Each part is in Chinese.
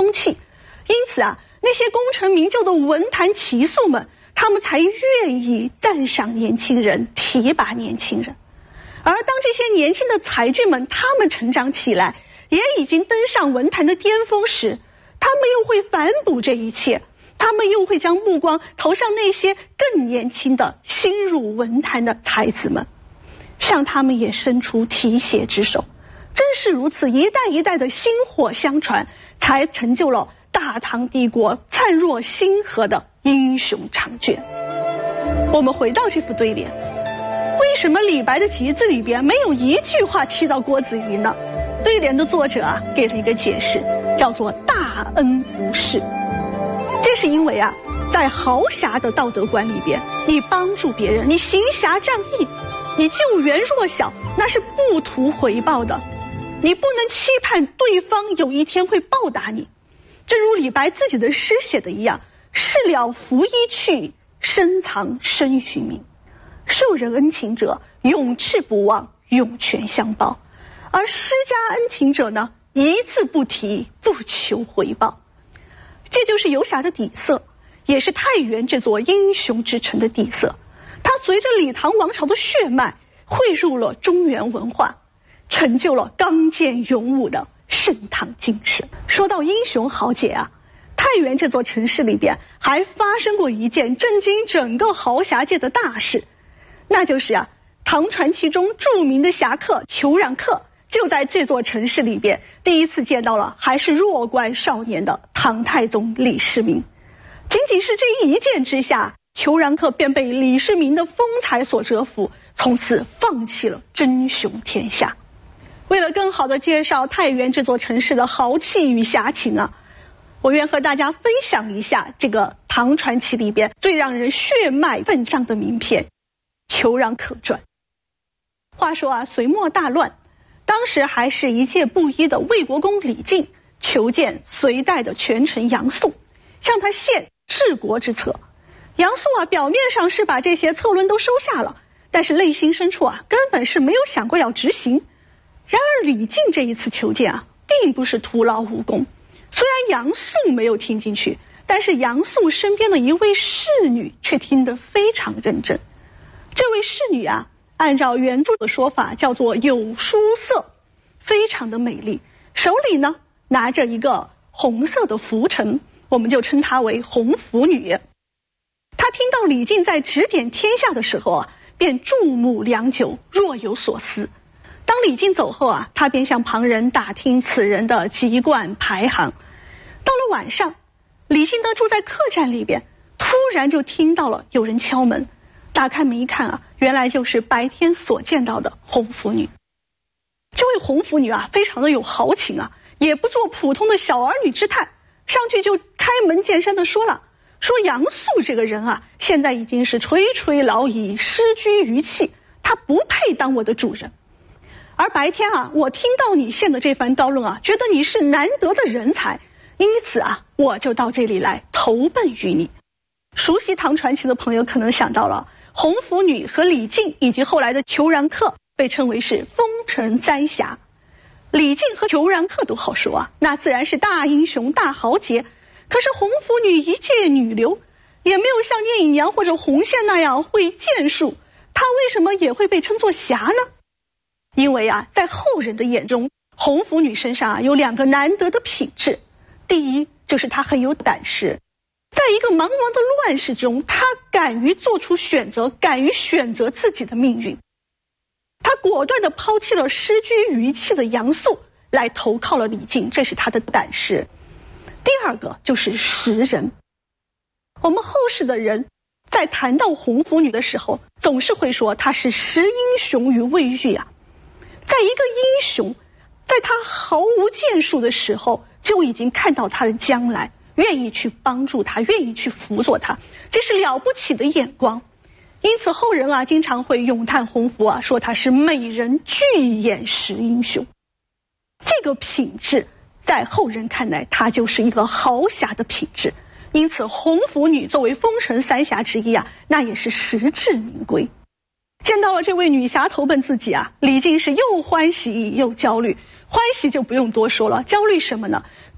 风气。因此啊，那些功成名就的文坛奇宿们，他们才愿意赞赏年轻人，提拔年轻人。而当这些年轻的才俊们，他们成长起来，也已经登上文坛的巅峰时，他们又会反哺这一切，他们又会将目光投向那些更年轻的新入文坛的才子们，向他们也伸出提携之手。正是如此，一代一代的薪火相传，才成就了大唐帝国灿若星河的英雄长卷。我们回到这副对联，为什么李白的集子里边没有一句话提到郭子仪呢？对联的作者啊给了一个解释，叫做大恩无事。这是因为啊，在豪侠的道德观里边，你帮助别人，你行侠仗义，你救援弱小，那是不图回报的，你不能期盼对方有一天会报答你。正如李白自己的诗写的一样，事了拂衣去，深藏身与名。受人恩情者，永志不忘，涌泉相报；而施加恩情者呢，一字不提，不求回报。这就是游侠的底色，也是太原这座英雄之城的底色。它随着李唐王朝的血脉汇入了中原文化，成就了刚健勇武的盛唐精神。说到英雄豪杰啊，太原这座城市里边还发生过一件震惊整个豪侠界的大事，那就是啊，唐传奇中著名的侠客裘然客就在这座城市里边第一次见到了还是弱冠少年的唐太宗李世民。仅仅是这一见之下，裘然客便被李世民的风采所折服，从此放弃了争雄天下。为了更好地介绍太原这座城市的豪气与侠情啊，我愿和大家分享一下这个唐传奇里边最让人血脉奋张的名篇《裘然客传》。话说啊，隋末大乱，当时还是一介布衣的魏国公李靖求见隋代的权臣杨素，向他献治国之策。杨素啊，表面上是把这些策论都收下了，但是内心深处啊，根本是没有想过要执行。然而李靖这一次求见啊，并不是徒劳无功。虽然杨素没有听进去，但是杨素身边的一位侍女却听得非常认真。这位侍女啊，按照原著的说法叫做有淑色，非常的美丽，手里呢拿着一个红色的拂尘，我们就称她为红拂女。她听到李靖在指点天下的时候啊，便注目良久，若有所思。当李靖走后啊，他便向旁人打听此人的籍贯排行。到了晚上，李靖呢住在客栈里边，突然就听到了有人敲门。打开门一看啊，原来就是白天所见到的红拂女。这位红拂女啊，非常的有豪情啊，也不做普通的小儿女之态，上去就开门见山的说了，说杨素这个人啊，现在已经是垂垂老矣，失居于弃，他不配当我的主人。而白天啊，我听到你献的这番高论啊，觉得你是难得的人才，因此啊，我就到这里来投奔于你。熟悉唐传奇的朋友可能想到了，红拂女和李靖以及后来的裘然客被称为是风尘簪侠。李靖和裘然客都好说啊，那自然是大英雄大豪杰。可是红拂女一介女流，也没有像聂隐娘或者红线那样会剑术，她为什么也会被称作侠呢？因为啊，在后人的眼中，红拂女身上啊有两个难得的品质。第一，就是她很有胆识，在一个茫茫的乱世中，她敢于做出选择，敢于选择自己的命运。她果断地抛弃了失居于弃的杨素，来投靠了李靖，这是她的胆识。第二个就是识人。我们后世的人在谈到红拂女的时候，总是会说她是识英雄于未遇啊。在一个英雄在他毫无建树的时候，就已经看到他的将来，愿意去帮助他，愿意去辅佐他，这是了不起的眼光。因此后人啊经常会咏叹红拂啊，说他是美人巨眼识英雄。这个品质在后人看来，他就是一个豪侠的品质。因此红拂女作为风尘三侠之一啊，那也是实至名归。见到了这位女侠投奔自己啊，李靖是又欢喜又焦虑。欢喜就不用多说了，焦虑什么呢？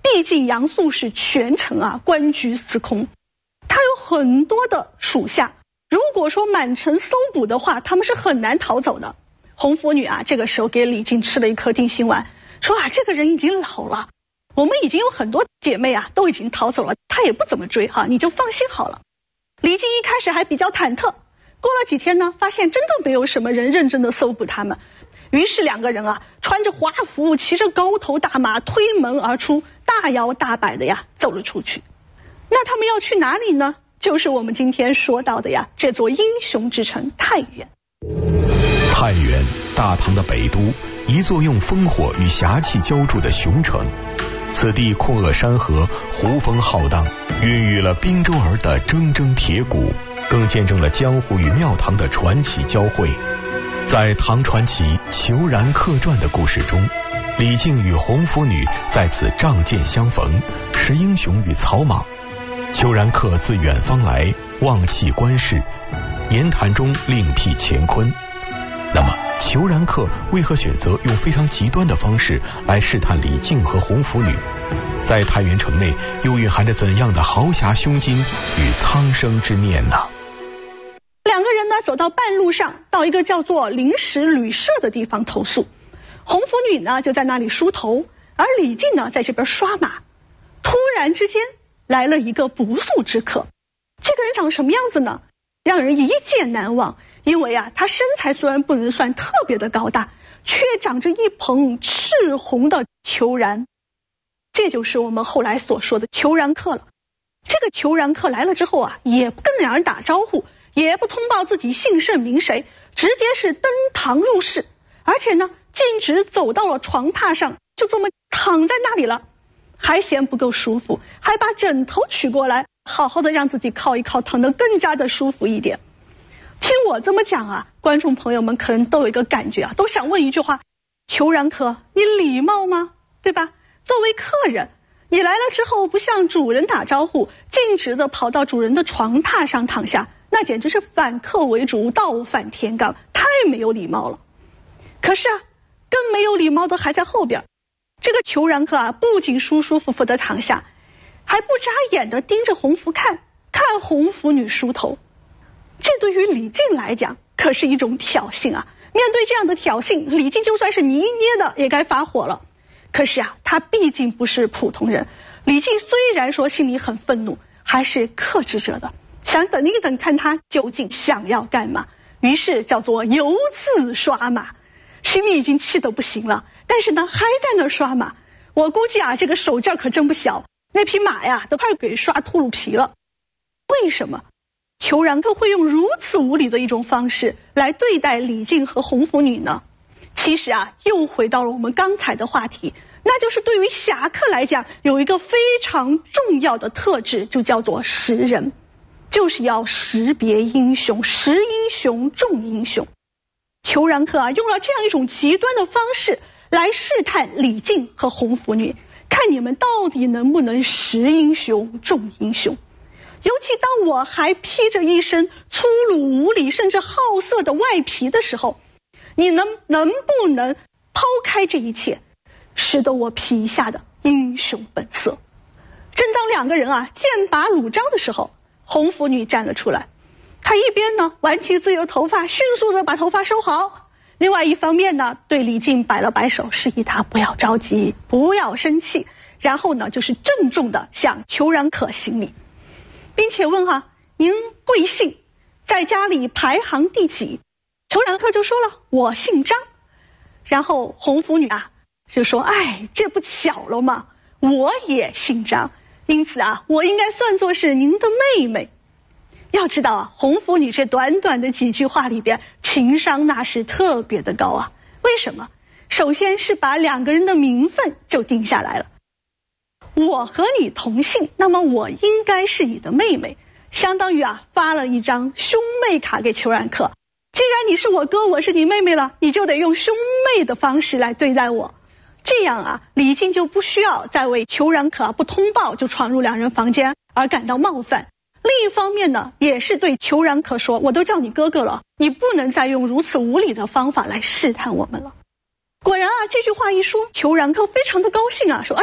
毕竟杨素是全程啊官居司空，他有很多的属下，如果说满城搜捕的话，他们是很难逃走的。红拂女啊这个时候给李靖吃了一颗定心丸，说啊这个人已经老了，我们已经有很多姐妹啊都已经逃走了，他也不怎么追哈，你就放心好了。李靖一开始还比较忐忑，过了几天呢，发现真的没有什么人认真的搜捕他们，于是两个人啊穿着华服，骑着高头大马，推门而出，大摇大摆的呀走了出去。那他们要去哪里呢？就是我们今天说到的呀这座英雄之城太原。 太原，大唐的北都，一座用烽火与侠气浇筑的雄城。此地阔峨山河，湖风浩荡，孕育了滨州儿的铮铮铁骨，更见证了江湖与庙堂的传奇交汇。在唐传奇《虬髯客传》的故事中，李靖与红拂女在此仗剑相逢，识英雄与草莽。虬髯客自远方来，望弃官事，言谈中另辟乾坤。那么虬髯客为何选择用非常极端的方式来试探李靖和红拂女？在太原城内又蕴含着怎样的豪侠胸襟与苍生之念呢？ 两个人呢走到半路上，到一个叫做临时旅社的地方投宿。红拂女呢就在那里梳头，而李靖呢在这边刷马。突然之间来了一个不速之客，这个人长什么样子呢？让人一见难忘。因为啊他身材虽然不能算特别的高大，却长着一捧赤红的虬髯，这就是我们后来所说的虬髯客了。这个虬髯客来了之后啊，也不跟两人打招呼，也不通报自己姓甚名谁，直接是登堂入室，而且呢径直走到了床榻上，就这么躺在那里了。还嫌不够舒服，还把枕头取过来，好好的让自己靠一靠，躺得更加的舒服一点。听我这么讲啊，观众朋友们可能都有一个感觉啊，都想问一句话：虬髯客，你礼貌吗？对吧？作为客人，你来了之后不向主人打招呼，径直的跑到主人的床榻上躺下，那简直是反客为主，倒反天罡，太没有礼貌了。可是啊，更没有礼貌的还在后边。这个虬髯客啊，不仅舒舒服服的躺下，还不眨眼的盯着红拂看红拂女梳头。这对于李靖来讲可是一种挑衅啊！面对这样的挑衅，李靖就算是泥捏的也该发火了。可是啊，他毕竟不是普通人。李靖虽然说心里很愤怒，还是克制着的，想等一等看他究竟想要干嘛。于是叫做犹自刷马，心里已经气得不行了，但是呢还在那刷马。我估计啊这个手劲可真不小，那匹马呀都快给刷秃噜皮了。为什么虬髯客会用如此无理的一种方式来对待李靖和红拂女呢？其实啊，又回到了我们刚才的话题，那就是对于侠客来讲，有一个非常重要的特质，就叫做识人，就是要识别英雄，识英雄重英雄。虬髯客啊，用了这样一种极端的方式来试探李靖和红拂女，看你们到底能不能识英雄重英雄。尤其当我还披着一身粗鲁无礼甚至好色的外皮的时候，你能不能抛开这一切，使得我皮下的英雄本色？正当两个人啊剑拔弩张的时候，红拂女站了出来，她一边呢挽起自己的头发，迅速的把头发收好，另外一方面呢对李靖摆了摆手，示意他不要着急，不要生气，然后呢就是郑重的向虬髯客行礼，并且问您贵姓，在家里排行第几？虬髯客就说了，我姓张。然后红拂女啊就说，这不巧了吗？我也姓张，因此啊我应该算作是您的妹妹。要知道啊，红拂女这短短的几句话里边，情商那是特别的高啊。为什么？首先是把两个人的名分就定下来了，我和你同姓，那么我应该是你的妹妹，相当于啊发了一张兄妹卡给虬髯客。既然你是我哥，我是你妹妹了，你就得用兄妹的方式来对待我。这样啊，李靖就不需要再为虬髯客不通报就闯入两人房间而感到冒犯。另一方面呢，也是对虬髯客说，我都叫你哥哥了，你不能再用如此无理的方法来试探我们了。果然啊，这句话一说，虬髯客非常的高兴啊，说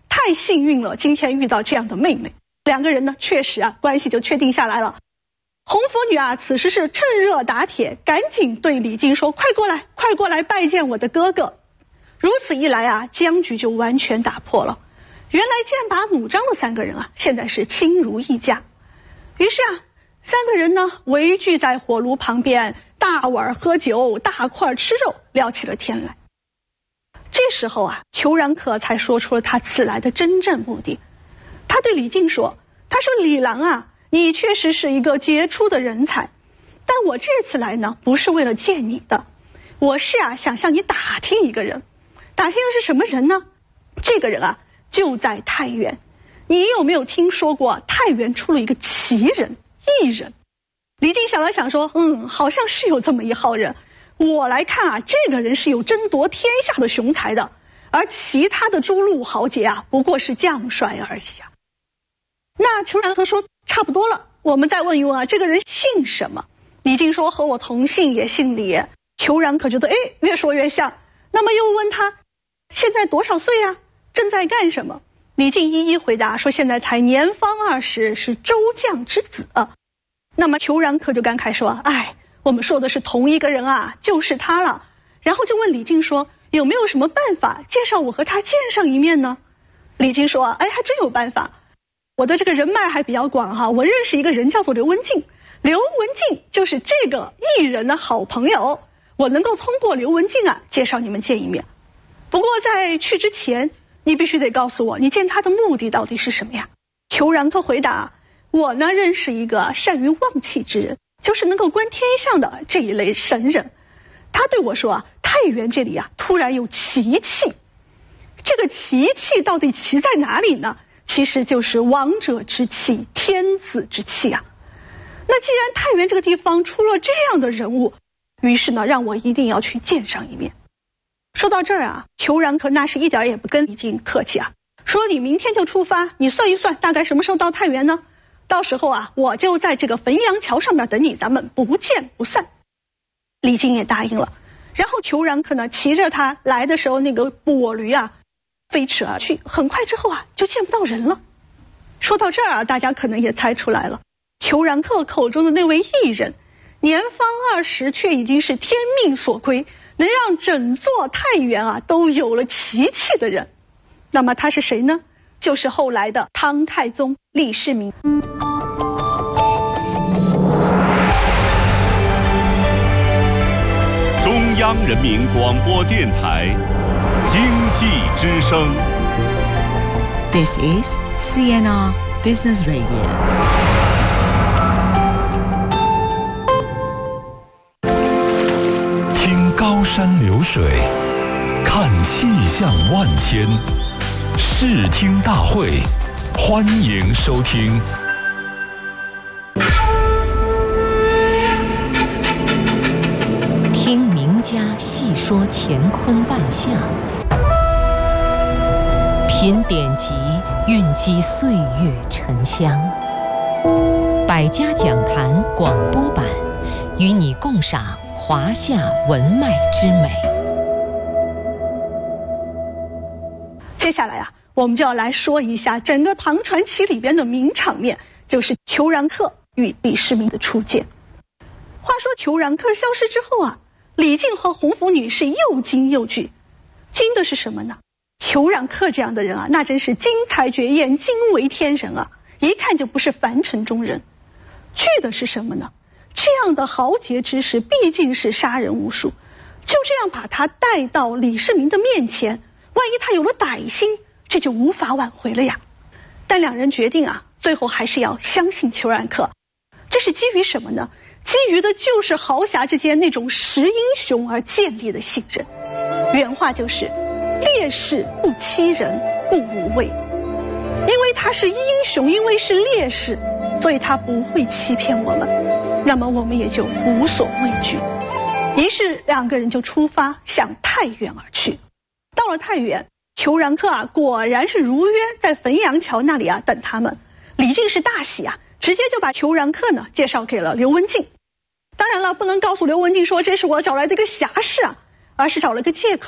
太幸运了，今天遇到这样的妹妹。两个人呢，确实啊，关系就确定下来了。红拂女啊，此时是趁热打铁，赶紧对李靖说：“快过来，快过来拜见我的哥哥。”如此一来啊，僵局就完全打破了。原来剑拔弩张的三个人啊，现在是亲如一家。于是啊，三个人呢围聚在火炉旁边，大碗喝酒，大块吃肉，聊起了天来。这时候啊，裘然客才说出了他此来的真正目的。他对李靖说：“他说李郎啊，你确实是一个杰出的人才，但我这次来呢，不是为了见你的，我是啊想向你打听一个人。打听的是什么人呢？这个人啊就在太原。你有没有听说过太原出了一个奇人异人？”李靖想了想说：“好像是有这么一号人。我来看啊，这个人是有争夺天下的雄才的，而其他的诸路豪杰啊，不过是将帅而已啊。”那裘然客说：“差不多了，我们再问一问啊，这个人姓什么？”李靖说：“和我同姓，也姓李。”裘然客觉得越说越像。那么又问他现在多少岁啊，正在干什么？李靖一一回答说：“现在才年方20，是周将之子。”那么裘然客就感慨说：“我们说的是同一个人啊，就是他了。”然后就问李靖说：“有没有什么办法介绍我和他见上一面呢？”李靖说：“还真有办法。我的这个人脉还比较广哈，我认识一个人叫做刘文静，刘文静就是这个艺人的好朋友，我能够通过刘文静啊介绍你们见一面。不过在去之前，你必须得告诉我，你见他的目的到底是什么呀？”裘然客回答：“我呢认识一个善于望气之人，就是能够观天象的这一类神人。他对我说啊，太原这里啊突然有奇气，这个奇气到底奇在哪里呢？其实就是王者之气，天子之气啊。那既然太原这个地方出了这样的人物，于是呢让我一定要去见上一面。”说到这儿啊，裘然客那是一点也不跟李靖客气啊，说：“你明天就出发，你算一算大概什么时候到太原呢？到时候啊，我就在这个汾阳桥上面等你，咱们不见不散。”李靖也答应了。然后裘然客呢骑着他来的时候那个跛驴啊飞驰而去，很快之后啊就见不到人了。说到这儿啊，大家可能也猜出来了，裘然客口中的那位艺人，年方20，却已经是天命所归，能让整座太原啊都有了奇气的人。那么他是谁呢？就是后来的唐太宗李世民。 中央人民广播电台经济之声。 This is CNR Business Radio. 听高山流水，看气象万千，视听大会，欢迎收听。 听名家细说乾坤万象，品典籍，蕴积岁月沉香。百家讲坛广播版，与你共赏华夏文脉之美。 接下来啊，我们就要来说一下整个唐传奇里边的名场面，就是裘然客与李世民的初见。话说裘然客消失之后啊，李靖和红拂女是又惊又惧。惊的是什么呢？裘然客这样的人啊，那真是惊才绝艳，惊为天人啊，一看就不是凡尘中人。惧的是什么呢？这样的豪杰之士毕竟是杀人无数，就这样把他带到李世民的面前，万一他有了歹心，这就无法挽回了呀。但两人决定啊，最后还是要相信裘然客。这是基于什么呢？基于的就是豪侠之间那种识英雄而建立的信任。原话就是烈士不欺人，故无畏。因为他是英雄，因为是烈士，所以他不会欺骗我们，那么我们也就无所畏惧。于是两个人就出发向太原而去。到了太原，裘然客啊果然是如约在汾阳桥那里啊等他们。李靖是大喜啊，直接就把裘然客呢介绍给了刘文静。当然了，不能告诉刘文静说这是我找来的一个侠士啊，而是找了个借口，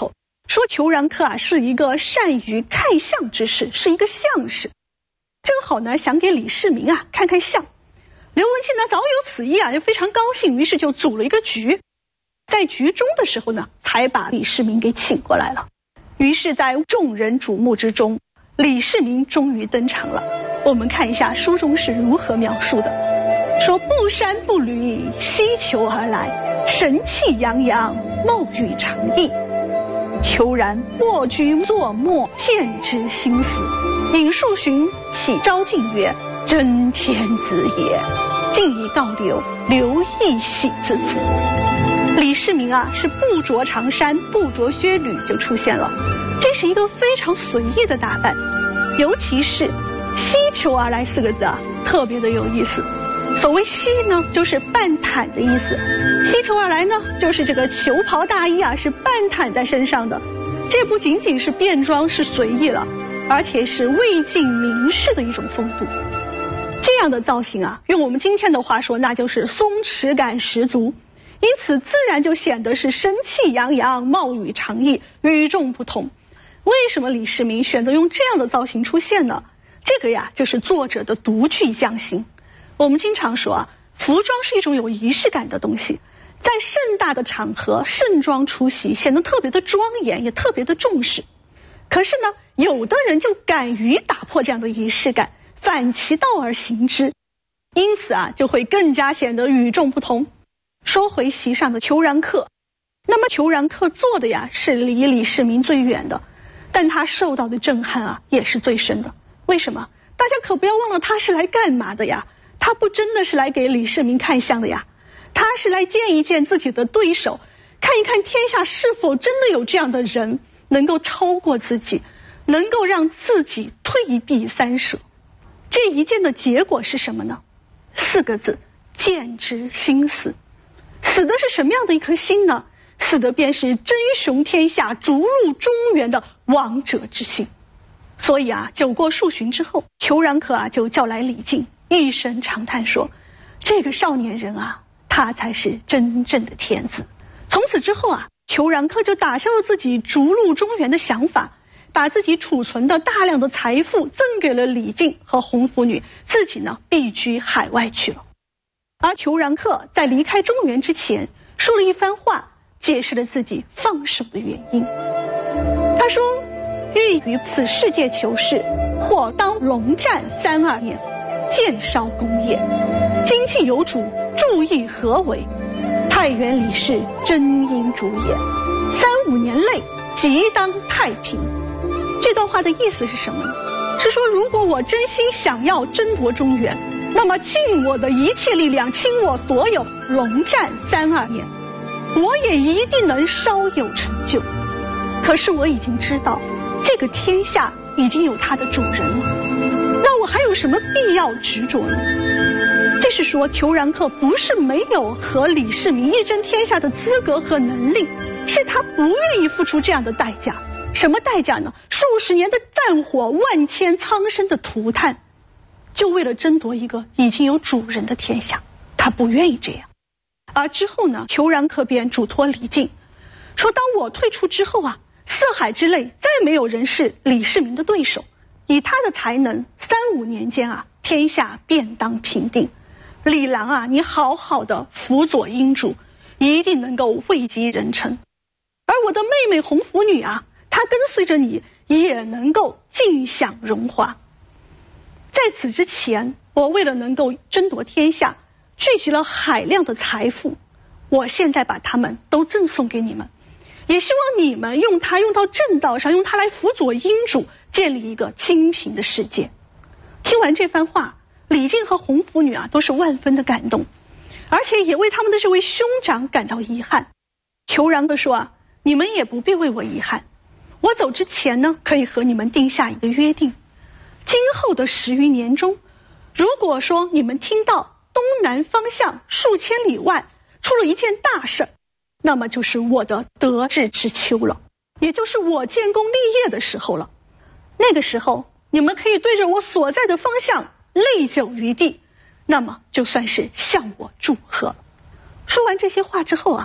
说裘然客啊是一个善于看相之士，是一个相士，正好呢想给李世民啊看看相。刘文静呢早有此意啊，就非常高兴，于是就组了一个局。在局中的时候呢，才把李世民给请过来了。于是在众人瞩目之中，李世民终于登场了。我们看一下书中是如何描述的，说不山不履西裘而来，神气洋洋，貌与常异。裘然卧居坐墨，见之心死。尹树询启昭敬曰：真天子也。敬以告刘，刘亦喜之词。李世民啊是不着长衫不着靴履就出现了，这是一个非常随意的打扮。尤其是西裘而来4个字啊特别的有意思。所谓西呢就是半袒的意思，西裘而来呢就是这个裘袍大衣啊是半袒在身上的。这不仅仅是便装是随意了，而且是魏晋名士的一种风度。这样的造型啊，用我们今天的话说，那就是松弛感十足，因此自然就显得是神气洋洋，貌与常异，与众不同。为什么李世民选择用这样的造型出现呢？这个呀就是作者的独具匠心。我们经常说啊，服装是一种有仪式感的东西，在盛大的场合盛装出席，显得特别的庄严，也特别的重视。可是呢，有的人就敢于打破这样的仪式感，反其道而行之，因此啊就会更加显得与众不同。说回席上的裘然客，那么裘然客坐的呀是离李世民最远的，但他受到的震撼啊也是最深的。为什么？大家可不要忘了他是来干嘛的呀？他不真的是来给李世民看相的呀，他是来见一见自己的对手，看一看天下是否真的有这样的人能够超过自己，能够让自己退避三舍。这一见的结果是什么呢？4个字，见之心死。死的是什么样的一颗心呢？死的便是争雄天下、逐鹿中原的王者之心。所以啊，酒过数巡之后，裘然客啊就叫来李靖，一声长叹说：这个少年人啊，他才是真正的天子。从此之后啊，裘然客就打消了自己逐鹿中原的想法，把自己储存的大量的财富赠给了李靖和红拂女，自己呢避居海外去了。而裘然客在离开中原之前，说了一番话，解释了自己放手的原因。他说：欲于此世界求是，或当龙战32年，建烧功业。今既有主，注意何为？太原李氏真应主也。3、5年内，即当太平。这段话的意思是什么呢？是说，如果我真心想要争夺中原，那么尽我的一切力量，倾我所有，龙战32年，我也一定能稍有成就。可是我已经知道，这个天下已经有它的主人了，那我还有什么必要执着呢？这是说，裘然客不是没有和李世民一争天下的资格和能力，是他不愿意付出这样的代价。什么代价呢？数十年的战火，万千苍生的涂炭，就为了争夺一个已经有主人的天下，他不愿意这样。而之后呢，裘然客便嘱托李靖说：当我退出之后啊，四海之内再没有人是李世民的对手，以他的才能，3、5年间啊，天下便当平定。李郎啊，你好好的辅佐英主，一定能够位极人臣。而我的妹妹红拂女啊，她跟随着你也能够尽享荣华。在此之前，我为了能够争夺天下，聚集了海量的财富，我现在把它们都赠送给你们，也希望你们用它用到正道上，用它来辅佐英主，建立一个清平的世界。听完这番话，李靖和红拂女啊都是万分的感动，而且也为他们的这位兄长感到遗憾。裘然客说啊，你们也不必为我遗憾，我走之前呢，可以和你们定下一个约定，今后的10余年中，如果说你们听到东南方向数千里外出了一件大事，那么就是我的得志之秋了，也就是我建功立业的时候了。那个时候，你们可以对着我所在的方向泪酒于地，那么就算是向我祝贺了。说完这些话之后啊，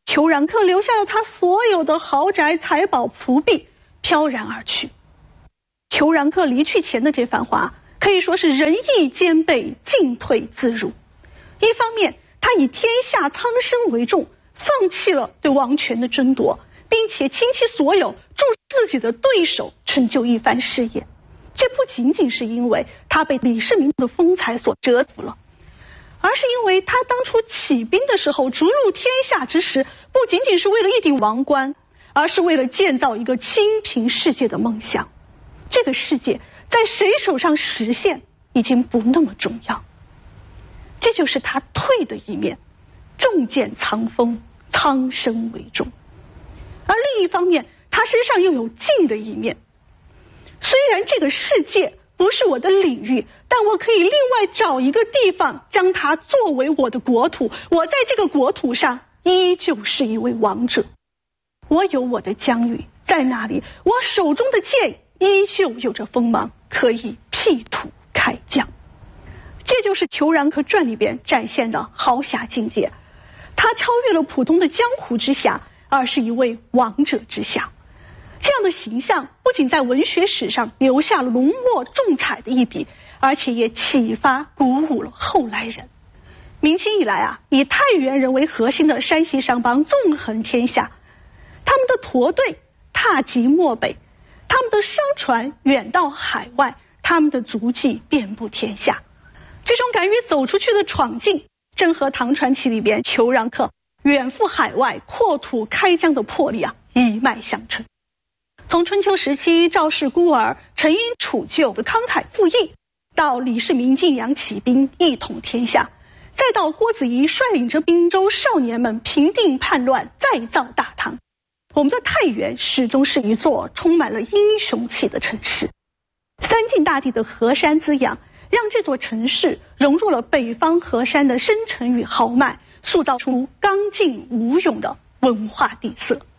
裘然客留下了他所有的豪宅、财宝、仆婢，飘然而去。裘然客离去前的这番话，可以说是仁义兼备，进退自如。一方面，他以天下苍生为重，放弃了对王权的争夺，并且倾其所有助自己的对手成就一番事业。这不仅仅是因为他被李世民的风采所折服了，而是因为他当初起兵的时候，逐鹿天下之时，不仅仅是为了一顶王冠，而是为了建造一个清平世界的梦想。这个世界在谁手上实现已经不那么重要。这就是他退的一面，重剑藏锋，苍生为重。而另一方面，他身上又有进的一面。虽然这个世界不是我的领域，但我可以另外找一个地方，将它作为我的国土。我在这个国土上依旧是一位王者，我有我的疆域在那里，我手中的剑依旧有着锋芒，可以辟土开疆。这就是《裘然客传》里边展现的豪侠境界，他超越了普通的江湖之侠，而是一位王者之下。这样的形象不仅在文学史上留下了浓墨重彩的一笔，而且也启发鼓舞了后来人。明清以来以太原人为核心的山西商帮纵横天下，他们的驼队踏及漠北，他们的商船远到海外，他们的足迹遍布天下。这种敢于走出去的闯劲，正和唐传奇里边裘然客远赴海外扩土开疆的魄力一脉相承。从春秋时期赵氏孤儿陈因楚旧的慷慨赴义，到李世民晋阳起兵一统天下，再到郭子仪率领着滨州少年们平定叛乱，再造大唐，我们的太原始终是一座充满了英雄气的城市。三晋大地的河山滋养，让这座城市融入了北方河山的深沉与豪迈，塑造出刚劲无勇的文化底色。